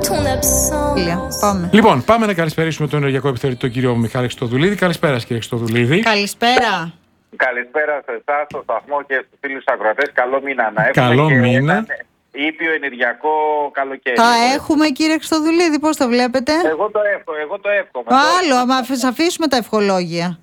Πάμε. Λοιπόν, πάμε να καλησπερίσουμε τον ενεργειακό επιθεωρητή, τον κύριο Μιχάλη Χριστοδουλίδη. Καλησπέρα, κύριε Χριστοδουλίδη. Καλησπέρα. Καλησπέρα σε εσάς, στο σταθμό και στους φίλους ακροατές. Καλό μήνα να έχουμε. Καλό μήνα. Έναν ήπιο ενεργειακό καλοκαίρι. Θα έχουμε, κύριε Χριστοδουλίδη, πώς το βλέπετε? Εγώ το εύχομαι. Άλλο, άμα αφήσουμε τα ευχολόγια.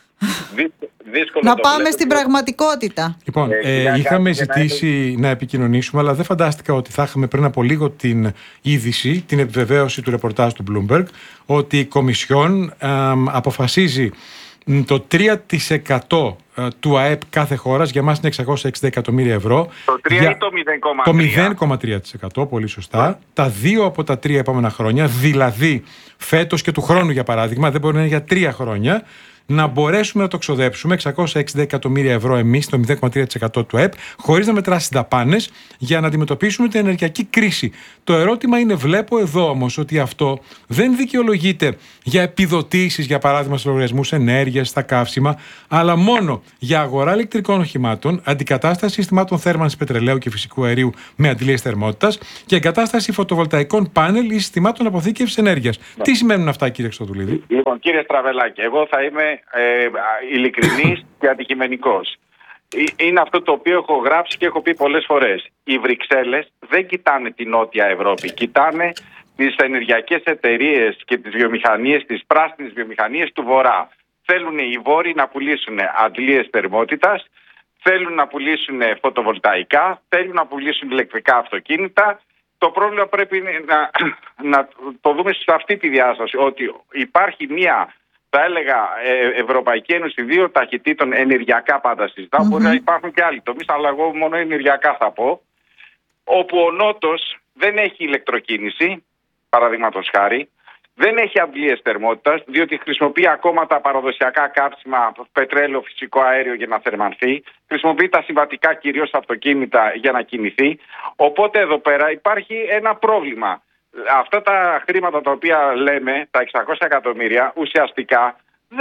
Δύσκολο Να το πάμε βλέπω. στην πραγματικότητα. Λοιπόν, είχαμε ζητήσει να επικοινωνήσουμε, αλλά δεν φαντάστηκα ότι θα είχαμε πριν από λίγο την είδηση, την επιβεβαίωση του ρεπορτάζ του Bloomberg, ότι η Κομισιόν αποφασίζει το 3% του ΑΕΠ κάθε χώρας, για μας είναι 660 εκατομμύρια ευρώ. Το 3 ή το 0,3. Το 0,3%, πολύ σωστά. Τα 2 από τα 3 επόμενα χρόνια, δηλαδή φέτος και του χρόνου για παράδειγμα, δεν μπορεί να είναι για 3 χρόνια, να μπορέσουμε να το ξοδέψουμε 660 εκατομμύρια ευρώ εμείς, το 0,3% του ΕΠ, χωρίς να μετράσει δαπάνες, για να αντιμετωπίσουμε την ενεργειακή κρίση. Το ερώτημα είναι, βλέπω εδώ όμως ότι αυτό δεν δικαιολογείται για επιδοτήσεις, για παράδειγμα στους λογαριασμούς ενέργειας, στα καύσιμα, αλλά μόνο για αγορά ηλεκτρικών οχημάτων, αντικατάσταση συστημάτων θέρμανσης πετρελαίου και φυσικού αερίου με αντλίες θερμότητας και εγκατάσταση φωτοβολταϊκών πάνελ ή συστημάτων αποθήκευσης ενέργειας. Τι σημαίνουν αυτά, κύριε Χριστοδουλίδη? Λοιπόν, κύριε Στραβελάκη, εγώ θα είμαι ειλικρινής και αντικειμενικός. Είναι αυτό το οποίο έχω γράψει και έχω πει πολλές φορές. Οι Βρυξέλλες δεν κοιτάνε την Νότια Ευρώπη, κοιτάνε τις ενεργειακές εταιρείες και τις βιομηχανίες, τις πράσινες βιομηχανίες του Βορρά. Θέλουν οι Βόρειοι να πουλήσουν αντλίες θερμότητας, θέλουν να πουλήσουν φωτοβολταϊκά, θέλουν να πουλήσουν ηλεκτρικά αυτοκίνητα. Το πρόβλημα πρέπει να το δούμε σε αυτή τη διάσταση, ότι υπάρχει μία, θα έλεγα, Ευρωπαϊκή Ένωση δύο ταχυτήτων ενεργειακά, πάντα συζητάω. Μπορεί να υπάρχουν και άλλοι τομείς, αλλά εγώ μόνο ενεργειακά θα πω. Όπου ο Νότος δεν έχει ηλεκτροκίνηση, παραδείγματος χάρη, δεν έχει αντλίες θερμότητας, διότι χρησιμοποιεί ακόμα τα παραδοσιακά καύσιμα, πετρέλαιο, φυσικό αέριο για να θερμανθεί, χρησιμοποιεί τα συμβατικά κυρίως αυτοκίνητα για να κινηθεί. Οπότε εδώ πέρα υπάρχει ένα πρόβλημα. Αυτά τα χρήματα τα οποία λέμε, τα 600 εκατομμύρια, ουσιαστικά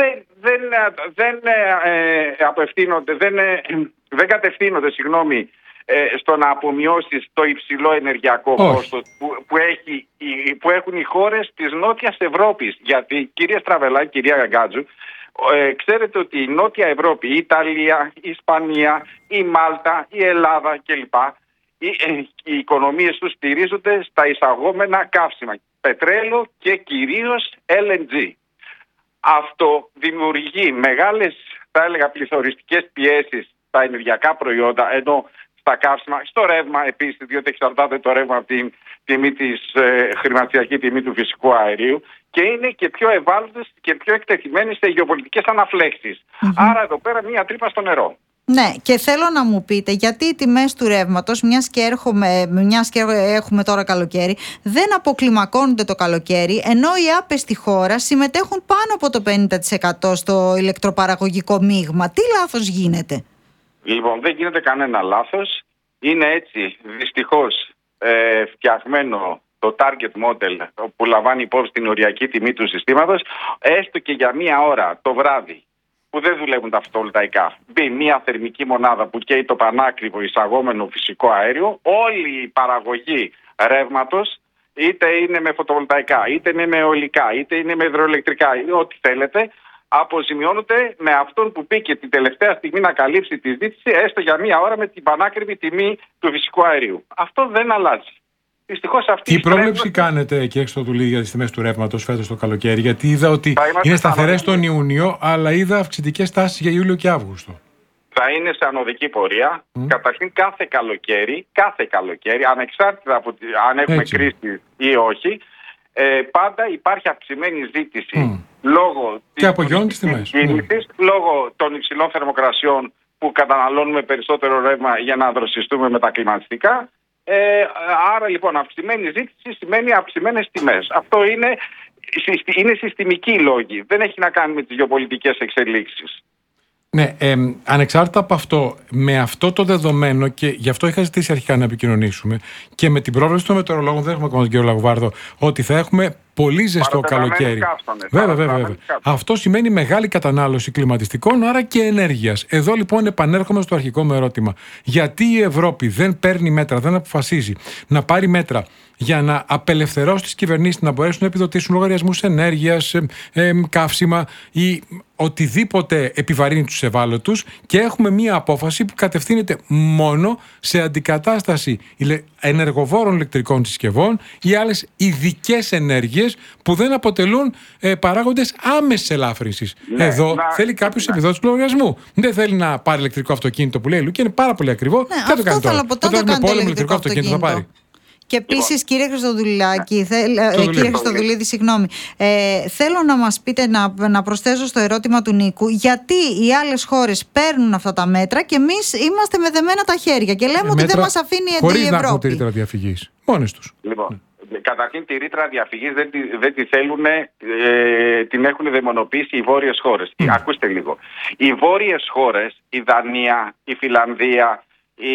δεν κατευθύνονται, στο να απομειώσεις το υψηλό ενεργειακό κόστος που έχουν οι χώρες της Νότιας Ευρώπης. Γιατί, κύριε Στραβελάκη, κυρία Γαγκάτζου, ξέρετε ότι η Νότια Ευρώπη, η Ιταλία, η Ισπανία, η Μάλτα, η Ελλάδα κλπ. Οι οικονομίες τους στηρίζονται στα εισαγόμενα καύσιμα, πετρέλαιο και κυρίως LNG. Αυτό δημιουργεί μεγάλες, θα έλεγα, πληθωριστικές πιέσεις στα ενεργειακά προϊόντα, ενώ στα καύσιμα, στο ρεύμα επίσης, διότι εξαρτάται το ρεύμα από την τιμή χρηματιστηριακή τιμή του φυσικού αερίου, και είναι και πιο ευάλωτες και πιο εκτεθειμένες σε γεωπολιτικές αναφλέξεις. Άρα εδώ πέρα μία τρύπα στο νερό. Ναι, και θέλω να μου πείτε γιατί οι τιμές του ρεύματος, μιας και έχουμε τώρα καλοκαίρι, δεν αποκλιμακώνονται το καλοκαίρι, ενώ οι άπες στη χώρα συμμετέχουν πάνω από το 50% στο ηλεκτροπαραγωγικό μείγμα. Τι λάθος γίνεται? Λοιπόν, δεν γίνεται κανένα λάθος. Είναι έτσι, δυστυχώς, φτιαγμένο το target model που λαμβάνει υπόψη την οριακή τιμή του συστήματος, έστω και για μία ώρα το βράδυ που δεν δουλεύουν τα φωτοβολταϊκά. Μπει μία θερμική μονάδα που καίει το πανάκριβο εισαγόμενο φυσικό αέριο, όλη η παραγωγή ρεύματος, είτε είναι με φωτοβολταϊκά, είτε είναι με αιωλικά, είτε είναι με υδροελεκτρικά, ό,τι θέλετε, αποζημιώνονται με αυτόν που πήγε την τελευταία στιγμή να καλύψει τη ζήτηση, έστω για μία ώρα, με την πανάκριβη τιμή του φυσικού αερίου. Αυτό δεν αλλάζει. Δυστυχώς αυτή Τι πρόβλεψη κάνετε, κύριε Χριστοδουλίδη, για τις τιμές του ρεύματος φέτος το καλοκαίρι? Γιατί είδα ότι είναι σταθερές τον Ιούνιο, αλλά είδα αυξητικές τάσεις για Ιούλιο και Αύγουστο. Θα είναι σε ανωδική πορεία. Καταρχήν κάθε καλοκαίρι, ανεξάρτητα από αν έχουμε κρίση ή όχι, πάντα υπάρχει αυξημένη ζήτηση λόγω της κίνησης, λόγω των υψηλών θερμοκρασιών που καταναλώνουμε περισσότερο ρεύμα για να δροσιστούμε με τα κλιματιστικά. Άρα λοιπόν αυξημένη ζήτηση σημαίνει αυξημένες τιμές. Αυτό είναι συστημικοί λόγοι. Δεν έχει να κάνει με τις γεωπολιτικές εξελίξεις. Ναι, ανεξάρτητα από αυτό, με αυτό το δεδομένο, και γι' αυτό είχα ζητήσει αρχικά να επικοινωνήσουμε, και με την πρόβλεψη των μετεωρολόγων, δεν έχουμε ακόμα τον κύριο Λαγοβάρδο, ότι θα έχουμε πολύ ζεστό καλοκαίρι. Βέβαια. Αυτό σημαίνει μεγάλη κατανάλωση κλιματιστικών, άρα και ενέργειας. Εδώ λοιπόν επανέρχομαι στο αρχικό μου ερώτημα. Γιατί η Ευρώπη δεν παίρνει μέτρα, δεν αποφασίζει να πάρει μέτρα για να απελευθερώσει τις κυβερνήσεις να μπορέσουν να επιδοτήσουν λογαριασμούς ενέργειας, καύσιμα ή οτιδήποτε επιβαρύνει τους ευάλωτους, και έχουμε μία απόφαση που κατευθύνεται μόνο σε αντικατάσταση ενεργοβόρων ηλεκτρικών συσκευών ή άλλες ειδικές ενέργειες που δεν αποτελούν παράγοντες άμεσης ελάφρυνσης. Εδώ θέλει κάποιος επιδότηση του λογαριασμού. Δεν θέλει να πάρει ηλεκτρικό αυτοκίνητο που λέει Λου και είναι πάρα πολύ ακριβό. Δεν το κάνει τώρα. Όταν έχουμε πόλεμο ηλεκτρικό αυτοκίνητο θα πάρει. Και επίσης, κύριε Χριστοδουλίδη, θέλω να μας πείτε, να προσθέσω στο ερώτημα του Νίκου, γιατί οι άλλες χώρες παίρνουν αυτά τα μέτρα και εμείς είμαστε με δεμένα τα χέρια και λέμε ότι δεν μας αφήνει η Ευρώπη. Χωρίς να έχουν τη ρήτρα διαφυγής. Μόνες τους. Λοιπόν, καταρχήν τη ρήτρα διαφυγής δεν τη θέλουν, την έχουν δαιμονοποιήσει οι βόρειες χώρες. Ακούστε λίγο. Οι βόρειες χώρες, η Δανία, η Φιλανδία, η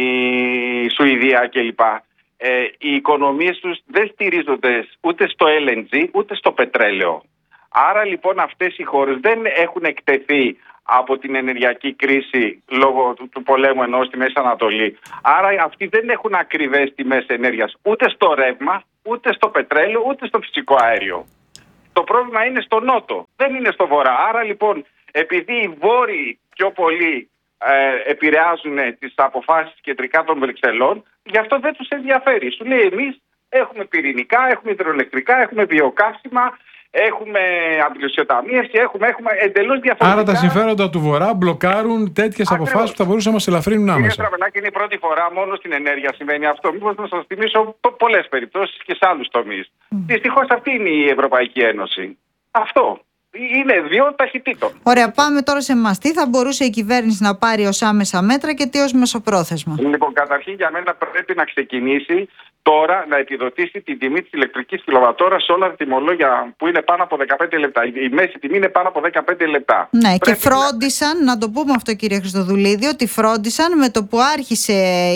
Σουηδία κλπ. Οι οικονομίες τους δεν στηρίζονται ούτε στο LNG ούτε στο πετρέλαιο. Άρα λοιπόν αυτές οι χώρες δεν έχουν εκτεθεί από την ενεργειακή κρίση λόγω του πολέμου ενώ στη Μέση Ανατολή. Άρα αυτοί δεν έχουν ακριβές τιμές ενέργειας ούτε στο ρεύμα, ούτε στο πετρέλαιο, ούτε στο φυσικό αέριο. Το πρόβλημα είναι στο νότο, δεν είναι στο βορρά. Άρα λοιπόν επειδή οι βόρειοι πιο πολύ επηρεάζουν τις αποφάσεις κεντρικά των Βρυξελών, γι' αυτό δεν τους ενδιαφέρει. Σου λέει εμείς έχουμε πυρηνικά, έχουμε υδροελεκτρικά, έχουμε βιοκαύσιμα, έχουμε αντιλουσιοταμίες και έχουμε εντελώς διαφορετικά. Άρα τα συμφέροντα του Βορρά μπλοκάρουν τέτοιες αποφάσεις που θα μπορούσαν να μας ελαφρύνουν άμεσα. Κύριε Στραβελάκη, είναι η πρώτη φορά μόνο στην ενέργεια συμβαίνει αυτό. Μήπως να σας θυμίσω πολλές περιπτώσεις και σε άλλους τομείς. Δυστυχώς αυτή είναι η Ευρωπαϊκή Ένωση. Αυτό. Είναι δύο ταχυτήτων. Ωραία, πάμε τώρα σε εμάς. Τι θα μπορούσε η κυβέρνηση να πάρει ως άμεσα μέτρα και τι ως μεσοπρόθεσμα? Λοιπόν, καταρχήν για μένα πρέπει να ξεκινήσει τώρα να επιδοτήσει την τιμή της ηλεκτρικής κιλοβατόρας σε όλα τα τιμολόγια που είναι πάνω από 15 λεπτά. Η μέση τιμή είναι πάνω από 15 λεπτά. Ναι, και φρόντισαν, να το πούμε αυτό κύριε Χριστοδουλίδη, ότι φρόντισαν με το που άρχισε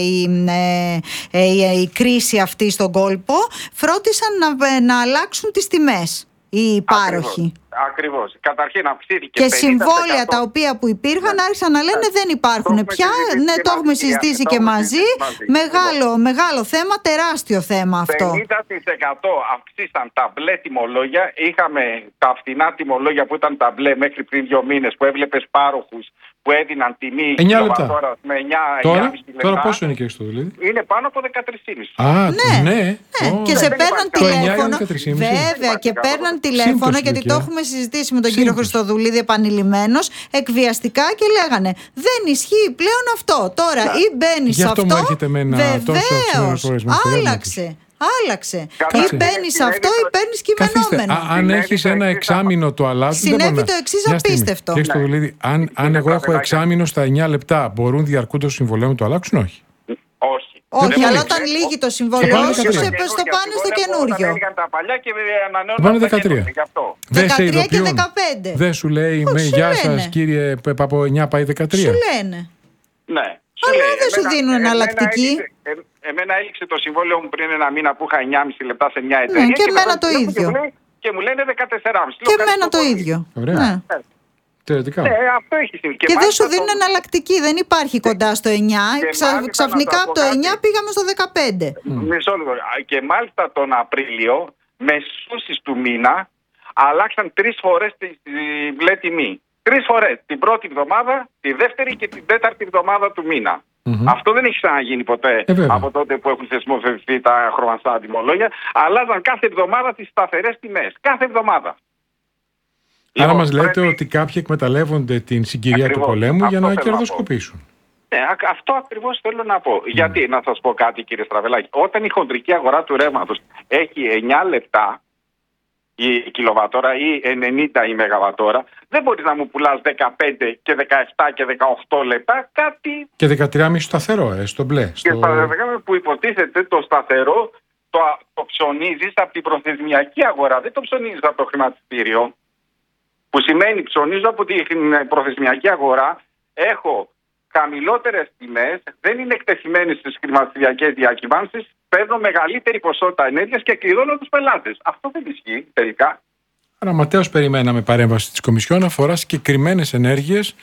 η κρίση αυτή στον κόλπο, φρόντισαν να αλλάξουν τις τιμές οι υπάροχοι. Ακριβώς. Καταρχήν αυξήθηκε. Και συμβόλαια τα οποία που υπήρχαν άρχισαν να λένε δεν υπάρχουν πια. Ναι, το έχουμε συζητήσει και μαζί. Μεγάλο θέμα, τεράστιο θέμα αυτό. 50% αυξήσαν τα μπλε τιμολόγια. Είχαμε τα φθηνά τιμολόγια που ήταν τα μπλε μέχρι πριν 2 μήνες που έβλεπες πάροχους που έδιναν τιμή 9 λεπτά. με 9,5 λεπτά. Τώρα πόσο είναι και στο δηλαδή? Είναι πάνω από 13,5. Ναι. Και σε παίρναν τηλέφωνο. Βέβαια, και παίρναν τηλέφωνο, γιατί το έχουμε συζητήσει με τον κύριο Χριστοδουλίδη επανειλημμένος, εκβιαστικά, και λέγανε δεν ισχύει πλέον αυτό. Τώρα ή μπαίνεις σε αυτό. Γι' αυτό μου έρχεται εμένα Άλλαξε. Ή μπαίνεις αυτό ή παίρνεις κειμενόμενο. Αν έχεις ένα εξάμηνο το αλλάζουν. Συνέβη το εξής απίστευτο. Κύριε Χριστοδουλίδη, αν εγώ έχω εξάμηνο στα 9 λεπτά, μπορούν διαρκούντος συμβολέου να το αλλάξουν? Όχι. Όχι, αλλά όταν λύγει το συμβόλαιο σου, το πάνε στο καινούριο. Πάνε 13. 13 και 15. Δεν σου λέει γεια σας κύριε από 9 πάει 13. Σου λένε. Ναι. Αλλά δεν σου δίνουν εναλλακτική. Εμένα έληξε το συμβόλαιο μου πριν 1 μήνα που είχα 9,5 λεπτά σε μια εταιρεία. Και εμένα το ίδιο. Και μου λένε 14,5. Και εμένα το ίδιο. Ωραία. Θεωρητικά. Ναι, αυτό έχει συμβεί. Και δεν σου δίνουν εναλλακτική. Δεν υπάρχει κοντά στο 9. Ξαφνικά από το 9 πήγαμε στο 15. Μισό λεπτό. Και μάλιστα τον Απρίλιο, μεσούσεις του μήνα, αλλάξαν 3 φορές τη μπλε τιμή. 3 φορές. Την πρώτη εβδομάδα, τη δεύτερη και την τέταρτη εβδομάδα του μήνα. Αυτό δεν έχει ξαναγίνει ποτέ από τότε που έχουν θεσμοθετηθεί τα χρωμαστά τιμολόγια. Αλλάζαν κάθε εβδομάδα τις σταθερές τιμές. Κάθε εβδομάδα. Άρα μας λέτε ότι κάποιοι εκμεταλλεύονται την συγκυρία του πολέμου για να κερδοσκοπήσουν. Ναι, αυτό ακριβώς θέλω να πω. Γιατί, να σας πω κάτι κύριε Στραβελάκη, όταν η χοντρική αγορά του ρεύματος έχει 9 λεπτά η κιλοβατόρα ή 90 η μεγαβατόρα, δεν μπορείς να μου πουλάς 15 και 17 και 18 λεπτά κάτι... Και 13,5 σταθερό, στο μπλε. Και που υποτίθεται το σταθερό το ψωνίζεις από την προθεσμιακή αγορά, δεν το ψωνίζεις από το χρηματιστήριο. Που σημαίνει ψωνίζω από την προθεσμιακή αγορά, έχω χαμηλότερες τιμές, δεν είναι εκτεθειμένες στις χρηματιστηριακές διακυμάνσεις, παίρνω μεγαλύτερη ποσότητα ενέργειας και κλειδώνω τους πελάτες. Αυτό δεν ισχύει τελικά. Άρα ματέως περιμέναμε παρέμβαση της Κομισιόν, αφορά συγκεκριμένες ενέργειες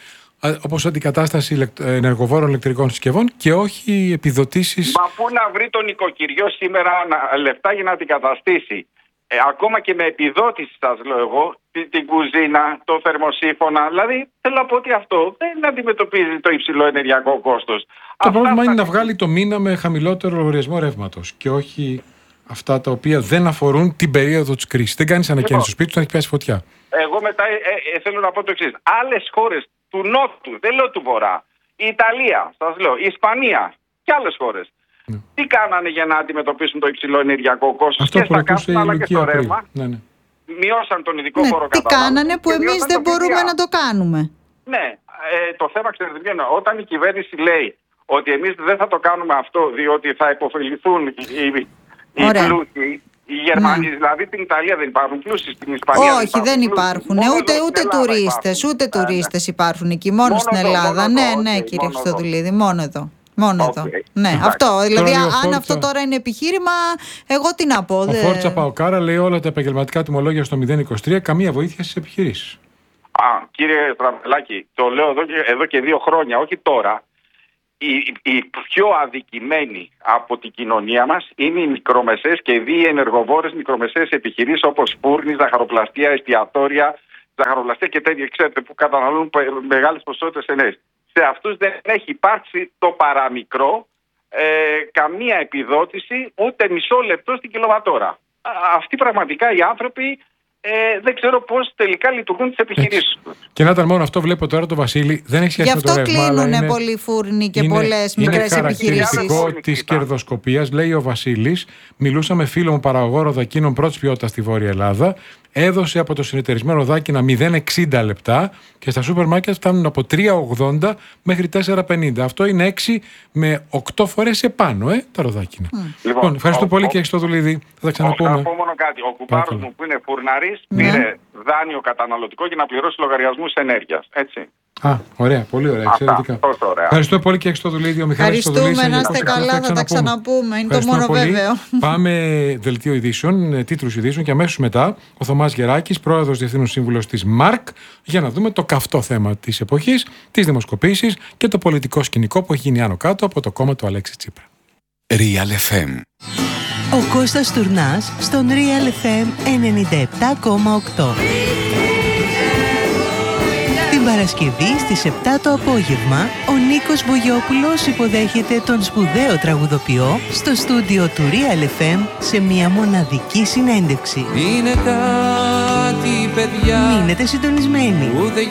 όπως αντικατάσταση ενεργοβόρων ηλεκτρικών συσκευών και όχι επιδοτήσεις. Μα πού να βρει το νοικοκυριό σήμερα λεφτά για να αντικαταστήσει? Ακόμα και με επιδότηση, σας λέω εγώ, την κουζίνα, το θερμοσύφωνα. Δηλαδή, θέλω να πω ότι αυτό δεν αντιμετωπίζει το υψηλό ενεργειακό κόστος. Το πρόβλημα είναι να βγάλει το μήνα με χαμηλότερο λογαριασμό ρεύματος και όχι αυτά τα οποία δεν αφορούν την περίοδο της κρίσης. Δεν κάνεις ανακαίνιση στο σπίτι του, να έχει πιάσει φωτιά. Εγώ μετά θέλω να πω το εξής. Άλλες χώρες του Νότου, δεν λέω του Βορρά, η Ιταλία, σας λέω, η Ισπανία και άλλες χώρες. Τι κάνανε για να αντιμετωπίσουν το υψηλό ενεργειακό κόστος και στα καύσιμα αλλά και στο ρεύμα? Μειώσαν τον ειδικό φόρο κατανάλωσης. Τι κάνανε που εμείς δεν μπορούμε να το κάνουμε? Ναι, το θέμα ξέρετε ποιο είναι? Όταν η κυβέρνηση λέει ότι εμείς δεν θα το κάνουμε αυτό διότι θα υποφεληθούν οι πλούσιοι, οι Γερμανοί, δηλαδή την Ιταλία δεν υπάρχουν πλούσιοι, στην Ισπανία όχι, δεν υπάρχουν. Ούτε τουρίστες, ούτε τουρίστες υπάρχουν εκεί, μόνο στην Ελλάδα. Ναι, κύριε Χριστοδουλίδη, μόνο εδώ. Μόνο εδώ. Ναι, αυτό. Δηλαδή, αν αυτό τώρα είναι επιχείρημα, εγώ τι να πω. Ο Φόρτσα Παοκάρα λέει όλα τα επαγγελματικά τιμολόγια στο 0,23, καμία βοήθεια στις επιχειρήσεις. Κύριε Στραβελάκη, το λέω εδώ και 2 χρόνια, όχι τώρα. Οι πιο αδικημένοι από την κοινωνία μας είναι οι μικρομεσαίες και οι ενεργοβόρες μικρομεσαίες επιχειρήσεις όπως φούρνη, ζαχαροπλαστεία, εστιατόρια, ζαχαροπλαστεία και τέτοια, ξέρετε, που καταναλώνουν μεγάλες ποσότητες ενέργειας. Σε αυτούς δεν έχει υπάρξει το παραμικρό καμία επιδότηση, ούτε μισό λεπτό στην κιλοβατόρα. Αυτοί πραγματικά οι άνθρωποι δεν ξέρω πώς τελικά λειτουργούν τις επιχειρήσεις τους. Και να ήταν μόνο αυτό, βλέπω τώρα το Βασίλη, δεν έχει σχέση με το ρεύμα. Γι' αυτό κλείνουν πολλοί φούρνοι και πολλές μικρές επιχειρήσεις. Είναι χαρακτηριστικό της κερδοσκοπίας, λέει ο Βασίλης. Μιλούσα με φίλο μου παραγωγό ροδακίνων πρώτης ποιότητας στη Βόρεια Ελλάδα. Έδωσε από το συνεταιρισμένο ροδάκινα 0,60 λεπτά και στα σούπερ μάρκετ φτάνουν από 3,80 μέχρι 4,50. Αυτό είναι 6 με 8 φορές επάνω, τα ροδάκινα. Λοιπόν, ευχαριστώ πολύ και Χριστοδουλίδη. Θα τα ξαναπούμε. Να πω μόνο κάτι. Ο κουμπάρος μου που είναι φουρναρής πήρε δάνειο καταναλωτικό για να πληρώσει λογαριασμούς ενέργειας. Έτσι. Ωραία, πολύ ωραία, εξαιρετικά. Ευχαριστώ πολύ και Χριστοδουλίδη. Ευχαριστούμε, να είστε καλά, θα τα ξαναπούμε. Είναι το μόνο βέβαιο. Πάμε δελτίο ειδήσεων, τίτλους ειδήσεων και αμέσως μετά ο Θωμάς Γεράκης, πρόεδρος διευθύνων σύμβουλος της ΜΑΡΚ, για να δούμε το καυτό θέμα της εποχής, τις δημοσκοπήσεις και το πολιτικό σκηνικό που έχει γίνει άνω κάτω από το κόμμα του Αλέξη Τσίπρα. Real FM. Ο Κώστας Τουρνάς στον Real FM 97,8. Την Παρασκευή στις 7 το απόγευμα, ο Νίκος Μπογιόπουλος υποδέχεται τον σπουδαίο τραγουδοποιό στο στούντιο του Real FM σε μια μοναδική συνέντευξη. Είναι κάτι, παιδιά, μείνετε συντονισμένοι.